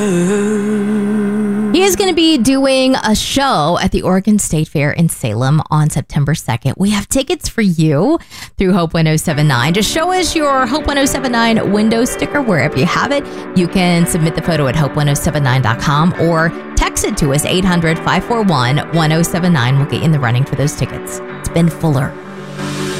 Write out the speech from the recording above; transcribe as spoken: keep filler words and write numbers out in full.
He is going to be doing a show at the Oregon State Fair in Salem on September second. We have tickets for you through Hope one oh seven nine. Just show us your Hope one oh seven nine window sticker wherever you have it. You can submit the photo at hope one oh seven nine dot com or text it to us, eight hundred, five four one, one oh seven nine. We'll get you in the running for those tickets. It's Ben Fuller.